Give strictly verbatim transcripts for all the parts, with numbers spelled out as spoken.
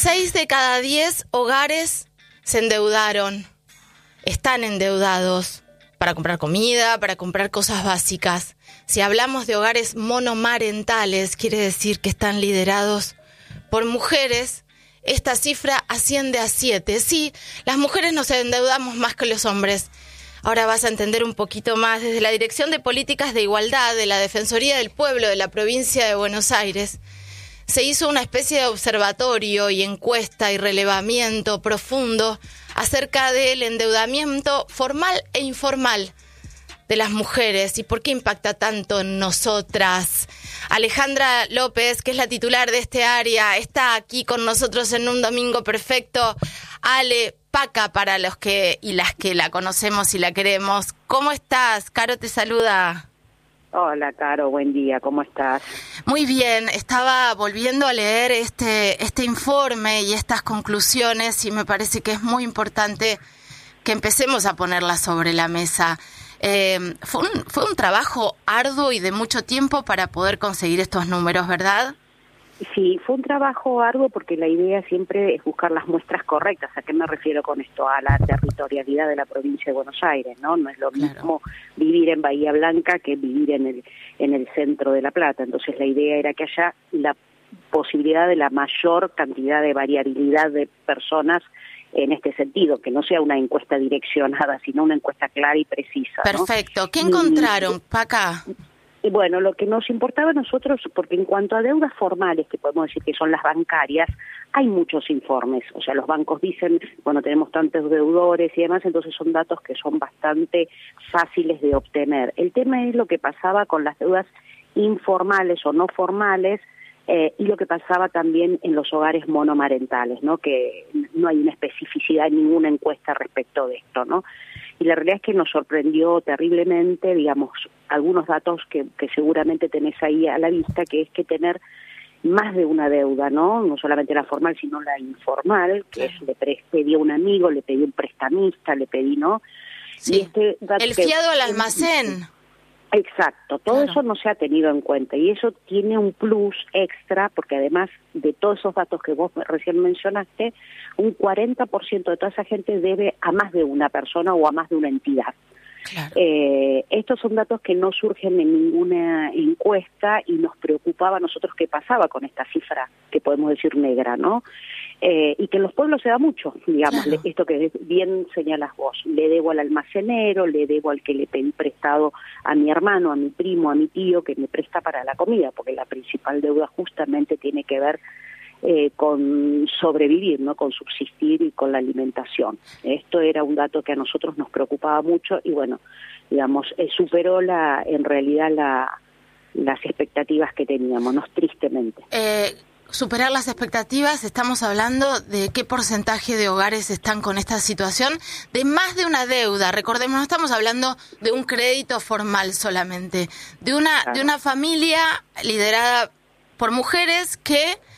Seis de cada diez hogares se endeudaron, están endeudados para comprar comida, para comprar cosas básicas. Si hablamos de hogares monomarentales, quiere decir que están liderados por mujeres. Esta cifra asciende a siete. Sí, las mujeres nos endeudamos más que los hombres. Ahora vas a entender un poquito más. Desde la Dirección de Políticas de Igualdad de la Defensoría del Pueblo de la provincia de Buenos Aires, se hizo una especie de observatorio y encuesta y relevamiento profundo acerca del endeudamiento formal e informal de las mujeres y por qué impacta tanto en nosotras. Alejandra López, que es la titular de este área, está aquí con nosotros en un domingo perfecto. Ale, Paca para los que y las que la conocemos y la queremos. ¿Cómo estás? Caro te saluda. Hola, Caro, buen día, ¿cómo estás? Muy bien, estaba volviendo a leer este, este informe y estas conclusiones y me parece que es muy importante que empecemos a ponerlas sobre la mesa. Eh, fue un, fue un trabajo arduo y de mucho tiempo para poder conseguir estos números, ¿verdad? Sí, fue un trabajo arduo porque la idea siempre es buscar las muestras correctas. ¿A qué me refiero con esto? A la territorialidad de la provincia de Buenos Aires, ¿no? No es lo Claro. mismo vivir en Bahía Blanca que vivir en el en el centro de La Plata. Entonces la idea era que haya la posibilidad de la mayor cantidad de variabilidad de personas en este sentido, que no sea una encuesta direccionada, sino una encuesta clara y precisa, ¿no? Perfecto. ¿Qué encontraron, Paca? Y bueno, lo que nos importaba a nosotros, porque en cuanto a deudas formales, que podemos decir que son las bancarias, hay muchos informes. O sea, los bancos dicen, bueno, tenemos tantos deudores y demás, entonces son datos que son bastante fáciles de obtener. El tema es lo que pasaba con las deudas informales o no formales, eh, y lo que pasaba también en los hogares monomarentales, ¿no? Que no hay una especificidad en ninguna encuesta respecto de esto, ¿no? Y la realidad es que nos sorprendió terriblemente, digamos, algunos datos que, que seguramente tenés ahí a la vista, que es que tener más de una deuda, ¿no? No solamente la formal, sino la informal, que es, le pre- pedí a un amigo, le pedí a un prestamista, le pedí, ¿no? Sí. Y este dato El que- fiado al almacén. Exacto, todo Claro. eso no se ha tenido en cuenta y eso tiene un plus extra porque además de todos esos datos que vos recién mencionaste, un cuarenta por ciento de toda esa gente debe a más de una persona o a más de una entidad. Claro. Eh, estos son datos que no surgen en ninguna encuesta y nos preocupaba a nosotros qué pasaba con esta cifra que podemos decir negra, ¿no? Eh, y que en los pueblos se da mucho, digamos, Claro. le- esto que bien señalas vos, le debo al almacenero, le debo al que le pedí prestado a mi hermano, a mi primo, a mi tío, que me presta para la comida, porque la principal deuda justamente tiene que ver eh, con sobrevivir, ¿no? Con subsistir y con la alimentación. Esto era un dato que a nosotros nos preocupaba mucho y bueno, digamos, eh, superó la, en realidad la, las expectativas que teníamos, ¿no? Tristemente. Eh, superar las expectativas, estamos hablando de qué porcentaje de hogares están con esta situación de más de una deuda. Recordemos, no estamos hablando de un crédito formal solamente, de una, Claro. de una familia liderada por mujeres que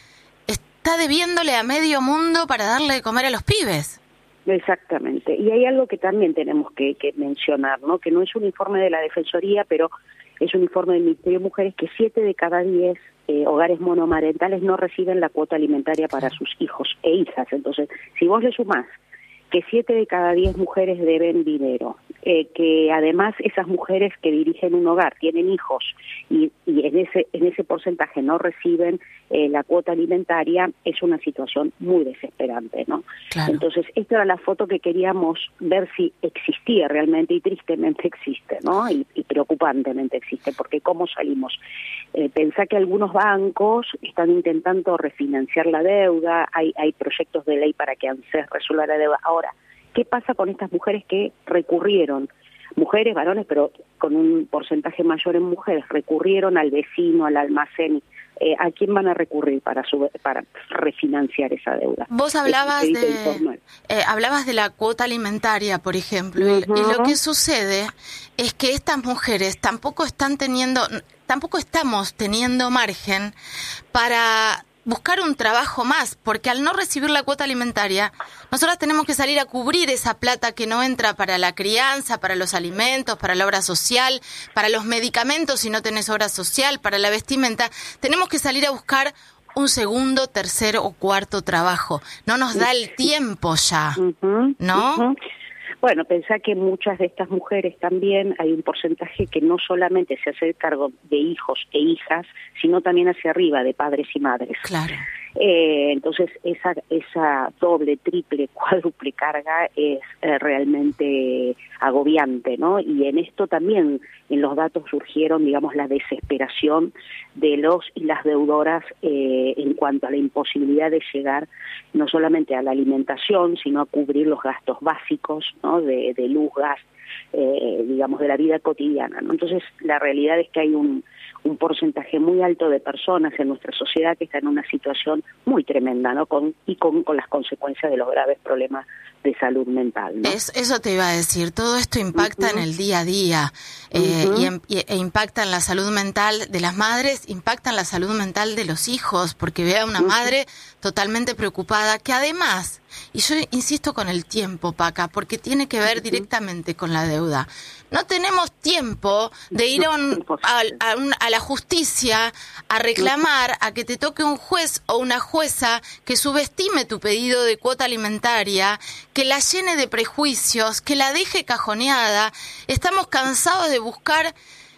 está debiéndole a medio mundo para darle de comer a los pibes. Exactamente. Y hay algo que también tenemos que, que mencionar, ¿no? Que no es un informe de la Defensoría, pero es un informe del Ministerio de Mujeres que siete de cada diez eh, hogares monomarentales no reciben la cuota alimentaria para sus hijos e hijas. Entonces, si vos le sumás que siete de cada diez mujeres deben dinero, eh, que además esas mujeres que dirigen un hogar tienen hijos y, y en ese en ese porcentaje no reciben eh, la cuota alimentaria, es una situación muy desesperante, ¿no? Claro. Entonces, esta era la foto que queríamos ver si existía realmente y tristemente existe, ¿no? Y, y preocupantemente existe, porque ¿cómo salimos? Eh, pensá que algunos bancos están intentando refinanciar la deuda, hay, hay proyectos de ley para que ANSES resuelva la deuda. Ahora, ¿qué pasa con estas mujeres que recurrieron? Mujeres, varones, pero con un porcentaje mayor en mujeres, recurrieron al vecino, al almacén. Eh, ¿A quién van a recurrir para su, para refinanciar esa deuda? Vos hablabas Es un crédito de informal. eh, hablabas de la cuota alimentaria, por ejemplo, y, Ujú. y lo que sucede es que estas mujeres tampoco están teniendo, tampoco estamos teniendo margen para buscar un trabajo más, porque al no recibir la cuota alimentaria, nosotros tenemos que salir a cubrir esa plata que no entra para la crianza, para los alimentos, para la obra social, para los medicamentos si no tenés obra social, para la vestimenta. Tenemos que salir a buscar un segundo, tercer o cuarto trabajo. No nos da el tiempo ya, uh-huh, ¿no? Uh-huh. Bueno, pensá que muchas de estas mujeres también hay un porcentaje que no solamente se hace cargo de hijos e hijas, sino también hacia arriba, de padres y madres. Claro. Eh, entonces, esa esa doble, triple, cuádruple carga es eh, realmente agobiante, ¿no? Y en esto también, en los datos surgieron, digamos, la desesperación de los y las deudoras eh, en cuanto a la imposibilidad de llegar no solamente a la alimentación, sino a cubrir los gastos básicos, ¿no? De, de luz, gas, eh, digamos, de la vida cotidiana, ¿no? Entonces, la realidad es que hay un un porcentaje muy alto de personas en nuestra sociedad que está en una situación muy tremenda, ¿no? Con, y con, con las consecuencias de los graves problemas de salud mental, ¿no? Es, eso te iba a decir, todo esto impacta uh-huh. en el día a día eh, uh-huh. y, en, y, e impacta en la salud mental de las madres, impacta en la salud mental de los hijos, porque ve a una uh-huh. madre totalmente preocupada, que además, y yo insisto con el tiempo, Paca, porque tiene que ver uh-huh. directamente con la deuda. No tenemos tiempo de ir a, un, a, a, un, a la justicia a reclamar, a que te toque un juez o una jueza que subestime tu pedido de cuota alimentaria, que la llene de prejuicios, que la deje cajoneada. Estamos cansados de buscar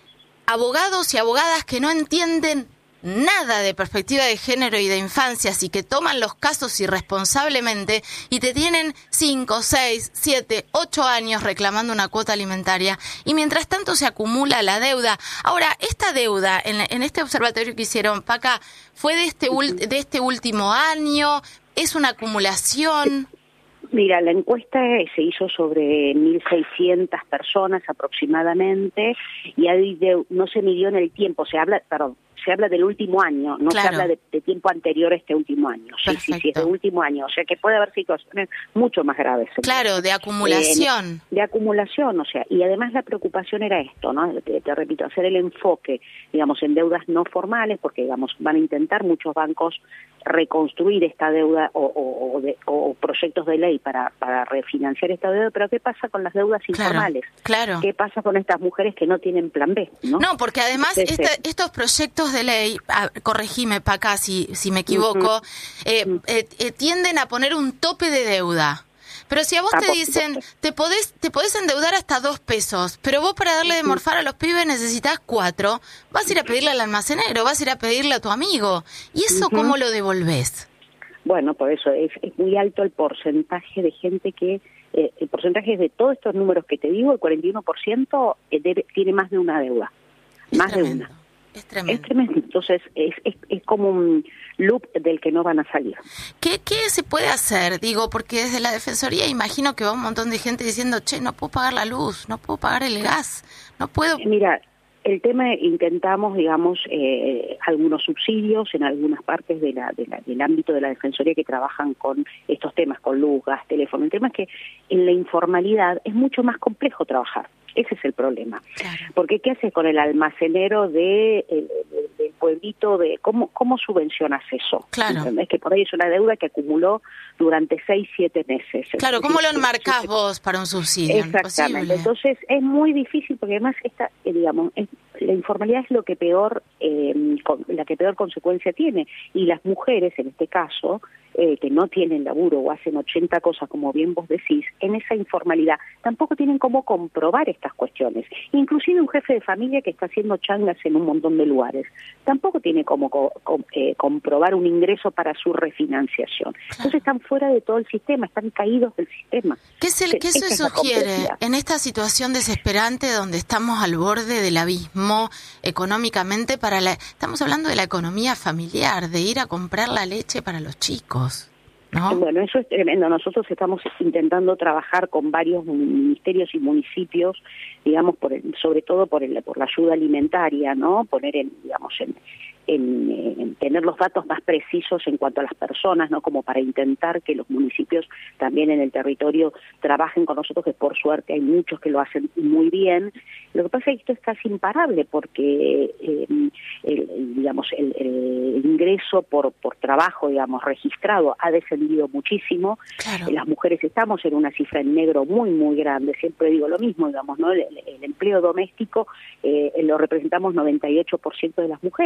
abogados y abogadas que no entienden nada de perspectiva de género y de infancias y que toman los casos irresponsablemente y te tienen cinco, seis, siete, ocho años reclamando una cuota alimentaria y mientras tanto se acumula la deuda. Ahora, esta deuda en, en este observatorio que hicieron, Paca, ¿fue de este, ul- de este último año? ¿Es una acumulación? Mira, la encuesta se hizo sobre mil seiscientas personas aproximadamente y ahí no se midió en el tiempo, se habla, perdón, se habla del último año, no claro. se habla de, de tiempo anterior a este último año. Sí, sí, sí, es del último año, o sea que puede haber situaciones mucho más graves. Claro, de acumulación. Eh, de acumulación, o sea, y además la preocupación era esto, ¿no? Te, te repito, hacer el enfoque, digamos, en deudas no formales, porque, digamos, van a intentar muchos bancos reconstruir esta deuda o, o, o, de, o proyectos de ley para, para refinanciar esta deuda, pero ¿qué pasa con las deudas informales? Claro, claro. ¿Qué pasa con estas mujeres que no tienen plan B? No, no porque además Entonces, este, estos proyectos de ley, ah, corregime Paca si, si me equivoco, uh-huh. eh, eh, eh, tienden a poner un tope de deuda. Pero si a vos te dicen, te podés, te podés endeudar hasta dos pesos, pero vos para darle de morfar a los pibes necesitas cuatro, vas a ir a pedirle al almacenero, vas a ir a pedirle a tu amigo. ¿Y eso uh-huh. cómo lo devolvés? Bueno, por eso es, es muy alto el porcentaje de gente que, eh, el porcentaje de todos estos números que te digo, el cuarenta y uno por ciento debe, tiene más de una deuda, es más tremendo. de una. Es tremendo. Es tremendo. Entonces, es, es, es como un loop del que no van a salir. ¿Qué, ¿Qué se puede hacer? Digo, porque desde la Defensoría imagino que va un montón de gente diciendo, che, no puedo pagar la luz, no puedo pagar el gas, no puedo... Mira, el tema, intentamos, digamos, eh, algunos subsidios en algunas partes de la, de la, del ámbito de la Defensoría que trabajan con estos temas, con luz, gas, teléfono. El tema es que en la informalidad es mucho más complejo trabajar. Ese es el problema. Claro. Porque ¿qué haces con el almacenero de, de, de, del pueblito? De ¿cómo, ¿Cómo subvencionas eso? Claro. ¿Entendés? Que por ahí es una deuda que acumuló durante seis, siete meses. Claro, ¿cómo lo enmarcás vos para un subsidio? Exactamente. Entonces es muy difícil porque además esta, eh, digamos, es, la informalidad es lo que peor, eh, con, la que peor consecuencia tiene. Y las mujeres, en este caso, eh, que no tienen laburo o hacen ochenta cosas, como bien vos decís, en esa informalidad tampoco tienen cómo comprobar estas cuestiones. Inclusive un jefe de familia que está haciendo changas en un montón de lugares, tampoco tiene cómo co co eh, comprobar un ingreso para su refinanciación. Claro. Entonces están fuera de todo el sistema, están caídos del sistema. ¿Qué se, ¿qué se sugiere en esta situación desesperante donde estamos al borde del abismo económicamente para la... Estamos hablando de la economía familiar, de ir a comprar la leche para los chicos, ¿no? Bueno, eso es tremendo. Nosotros estamos intentando trabajar con varios ministerios y municipios, digamos, por el, sobre todo por el, por la ayuda alimentaria, ¿no? Poner en, digamos, en, en, en tener los datos más precisos en cuanto a las personas, ¿no? Como para intentar que los municipios también en el territorio trabajen con nosotros, que por suerte hay muchos que lo hacen muy bien. Lo que pasa es que esto es casi imparable porque, eh, el, digamos, el, el ingreso por, por trabajo, digamos, registrado ha descendido muchísimo. Claro. Las mujeres estamos en una cifra en negro muy, muy grande. Siempre digo lo mismo, digamos, ¿no? El, el empleo doméstico eh, lo representamos noventa y ocho por ciento de las mujeres. El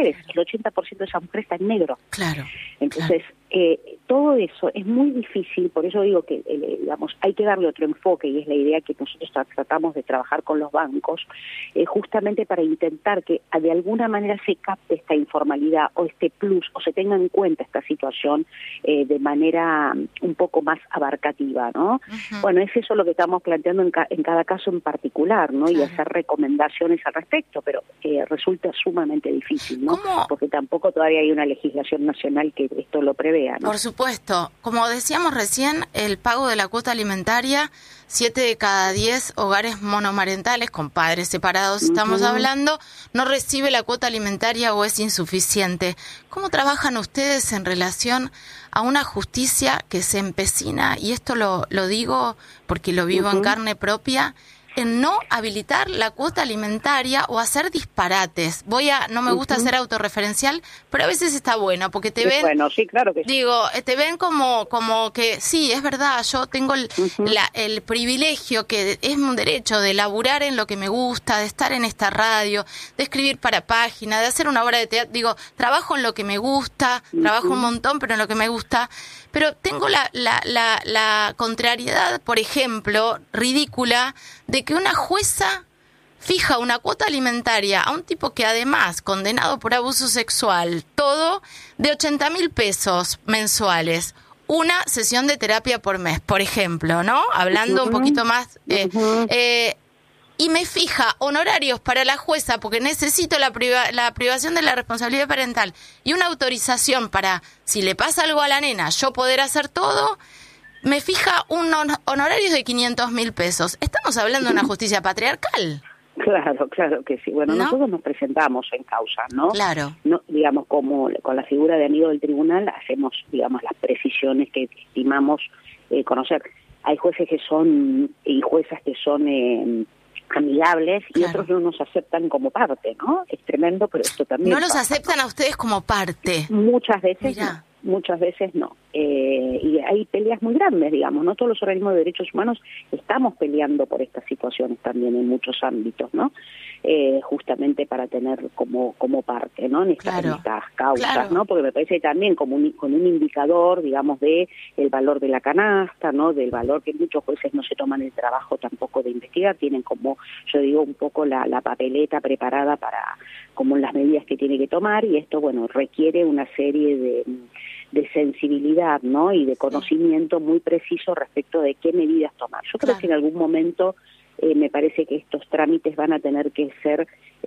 ochenta por ciento de esa mujer está en negro. Claro. Entonces, claro. Eh, todo eso es muy difícil, por eso digo que, eh, digamos, hay que darle otro enfoque, y es la idea que nosotros tratamos de trabajar con los bancos, eh, justamente para intentar que de alguna manera se capte esta informalidad o este plus, o se tenga en cuenta esta situación eh, de manera un poco más abarcativa, ¿no? Uh-huh. Bueno, es eso lo que estamos planteando en, ca- en cada caso en particular, ¿no? Claro. Y hacer recomendaciones al respecto, pero eh, resulta sumamente difícil, ¿no? ¿Cómo? Porque tampoco todavía hay una legislación nacional que esto lo prevé. ¿No? Por supuesto. Como decíamos recién, el pago de la cuota alimentaria, siete de cada diez hogares monomarentales, con padres separados, uh-huh. estamos hablando, no recibe la cuota alimentaria o es insuficiente. ¿Cómo trabajan ustedes en relación a una justicia que se empecina, y esto lo, lo digo porque lo vivo uh-huh. en carne propia, en no habilitar la cuota alimentaria o hacer disparates? Voy a, no me gusta uh-huh. ser autorreferencial, pero a veces está bueno, porque te es ven, bueno, sí, claro que sí. digo, te ven como, como que, sí, es verdad, yo tengo el, uh-huh. la, el privilegio, que es un derecho, de laburar en lo que me gusta, de estar en esta radio, de escribir para página, de hacer una obra de teatro, digo, trabajo en lo que me gusta, uh-huh. trabajo un montón, pero en lo que me gusta, pero tengo la, la, la, la contrariedad, por ejemplo, ridícula, de que una jueza fija una cuota alimentaria a un tipo que además, condenado por abuso sexual, todo, de ochenta mil pesos mensuales, una sesión de terapia por mes, por ejemplo, ¿no? Hablando uh-huh. un poquito más, eh, uh-huh. eh, y me fija honorarios para la jueza porque necesito la, priva- la privación de la responsabilidad parental y una autorización para, si le pasa algo a la nena, yo poder hacer todo. Me fija un honorarios de quinientos mil pesos. ¿Estamos hablando de una justicia patriarcal? Claro, claro que sí. Bueno, ¿no? Nosotros nos presentamos en causa, ¿no? Claro. No, digamos, como con la figura de amigo del tribunal, hacemos, digamos, las precisiones que estimamos eh, conocer. Hay jueces que son, y juezas que son eh, amigables, y claro. otros no nos aceptan como parte, ¿no? Es tremendo, pero esto también ¿No los pasa, aceptan ¿no? a ustedes como parte? Muchas veces Mirá. no. Muchas veces no. Eh, y hay peleas muy grandes, digamos, ¿no? Todos los organismos de derechos humanos estamos peleando por estas situaciones también en muchos ámbitos, ¿no? Eh, justamente para tener como como parte, ¿no? En, esta, claro. en estas causas, claro. ¿no? Porque me parece también como un, con un indicador, digamos, de el valor de la canasta, ¿no? Del valor que muchos jueces no se toman el trabajo tampoco de investigar, tienen como, yo digo, un poco la, la papeleta preparada para, como las medidas que tiene que tomar, y esto, bueno, requiere una serie de de sensibilidad, ¿no? Y de conocimiento muy preciso respecto de qué medidas tomar. Yo creo claro. que en algún momento eh, me parece que estos trámites van a tener que ser,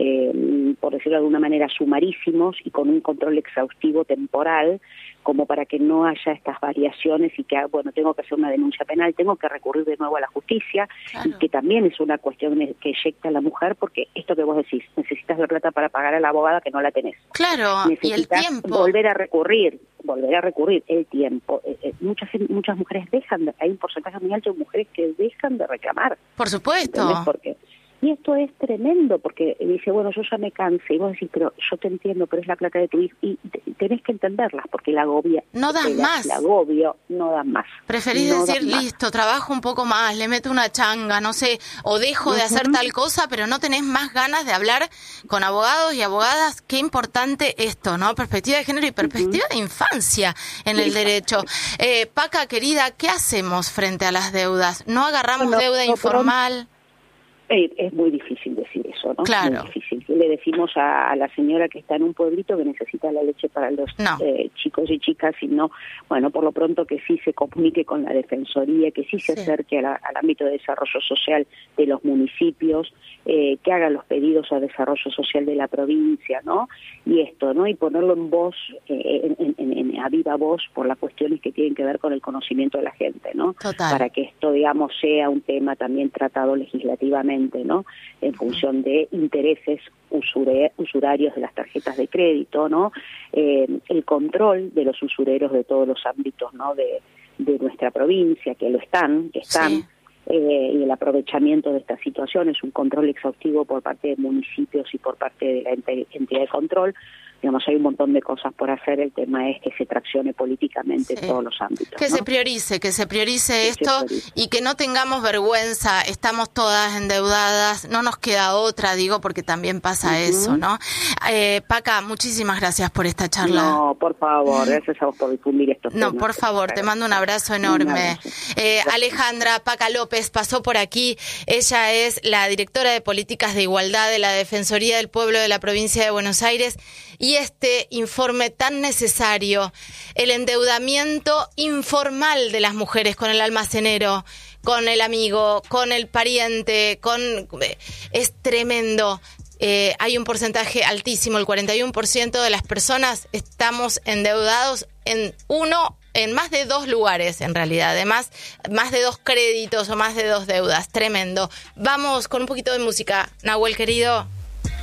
eh, por decirlo de alguna manera, sumarísimos y con un control exhaustivo temporal, como para que no haya estas variaciones y que, bueno, tengo que hacer una denuncia penal, tengo que recurrir de nuevo a la justicia, claro. y que también es una cuestión que eyecta a la mujer, porque esto que vos decís, necesitas de plata para pagar a la abogada que no la tenés. Claro, necesitas y el tiempo. volver a recurrir, volver a recurrir, el tiempo. Eh, eh, muchas muchas mujeres dejan, de, hay un porcentaje muy alto de mujeres que dejan de reclamar. Por supuesto. ¿Entendés? Porque y esto es tremendo, porque dice, bueno, yo ya me cansé, y vos decís, pero yo te entiendo, pero es la plata de tu hijo, y tenés que entenderlas, porque la agobia, no das la, más. El agobio no da más. Preferís no decir, listo, trabajo un poco más, le meto una changa, no sé, o dejo uh-huh. de hacer tal cosa, pero no tenés más ganas de hablar con abogados y abogadas. Qué importante esto, ¿no? Perspectiva de género y perspectiva uh-huh. de infancia en el derecho. Eh, Paca, querida, ¿qué hacemos frente a las deudas? ¿No agarramos no, deuda no, informal? Pronto. Eh, es muy difícil decir eso, ¿no? Claro. Muy difícil. ¿Qué le decimos a, a la señora que está en un pueblito que necesita la leche para los no. eh, chicos y chicas? Y no, bueno, por lo pronto que sí se comunique con la Defensoría, que sí se sí. acerque a la, al ámbito de desarrollo social de los municipios, eh, que haga los pedidos a desarrollo social de la provincia, ¿no? Y esto, ¿no? Y ponerlo en voz, eh, en, en, en, a viva voz, por las cuestiones que tienen que ver con el conocimiento de la gente, ¿no? Total. Para que esto, digamos, sea un tema también tratado legislativamente, ¿no? En función de intereses usure, usurarios de las tarjetas de crédito, ¿no? Eh, el control de los usureros de todos los ámbitos, ¿no? De, de nuestra provincia, que lo están, que están, sí. eh, y el aprovechamiento de esta situación es un control exhaustivo por parte de municipios y por parte de la entidad de control, digamos, hay un montón de cosas por hacer, el tema es que se traccione políticamente sí. en todos los ámbitos. Que ¿no? se priorice, que se priorice que esto se priorice. Y que no tengamos vergüenza, estamos todas endeudadas, no nos queda otra, digo, porque también pasa uh-huh. eso, ¿no? Eh, Paca, muchísimas gracias por esta charla. No, por favor, gracias a vos por difundir estos no, temas. No, por favor, te mando un abrazo enorme. Un abrazo. Eh, Alejandra Paca López pasó por aquí, ella es la directora de Políticas de Igualdad de la Defensoría del Pueblo de la Provincia de Buenos Aires, y este informe tan necesario, el endeudamiento informal de las mujeres con el almacenero, con el amigo, con el pariente, con es tremendo. Eh, hay un porcentaje altísimo, el cuarenta y uno por ciento de las personas estamos endeudados en uno, en más de dos lugares en realidad, además más de dos créditos o más de dos deudas, tremendo. Vamos con un poquito de música, Nahuel querido.